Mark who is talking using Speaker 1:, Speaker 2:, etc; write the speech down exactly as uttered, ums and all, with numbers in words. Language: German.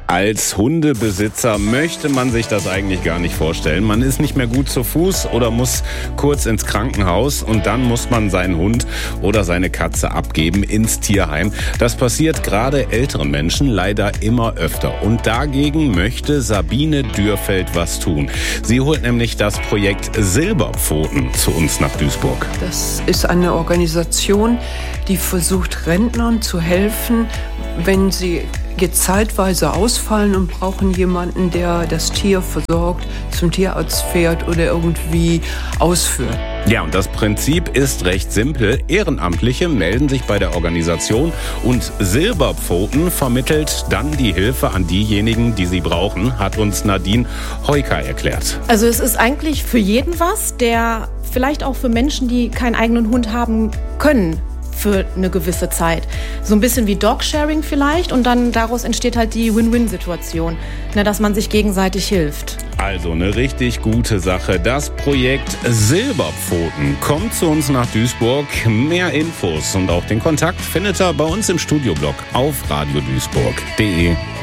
Speaker 1: Als Hundebesitzer möchte man sich das eigentlich gar nicht vorstellen. Man ist nicht mehr gut zu Fuß oder muss kurz ins Krankenhaus und dann muss man seinen Hund oder seine Katze abgeben ins Tierheim. Das passiert gerade älteren Menschen leider immer öfter. Und dagegen möchte Sabine Dürfeld was tun. Sie holt nämlich das Projekt Silberpfoten zu uns nach Duisburg.
Speaker 2: Das ist eine Organisation, die versucht, Rentnern zu helfen, wenn sie jetzt zeitweise ausfallen und brauchen jemanden, der das Tier versorgt, zum Tierarzt fährt oder irgendwie ausführt.
Speaker 1: Ja, und das Prinzip ist recht simpel. Ehrenamtliche melden sich bei der Organisation und Silberpfoten vermittelt dann die Hilfe an diejenigen, die sie brauchen, hat uns Nadine Heuker erklärt.
Speaker 3: Also es ist eigentlich für jeden was, der vielleicht auch für Menschen, die keinen eigenen Hund haben können, für eine gewisse Zeit. So ein bisschen wie Dogsharing vielleicht und dann daraus entsteht halt die Win-Win-Situation, ne, dass man sich gegenseitig hilft.
Speaker 1: Also eine richtig gute Sache. Das Projekt Silberpfoten kommt zu uns nach Duisburg. Mehr Infos und auch den Kontakt findet ihr bei uns im Studioblog auf radio duisburg punkt de.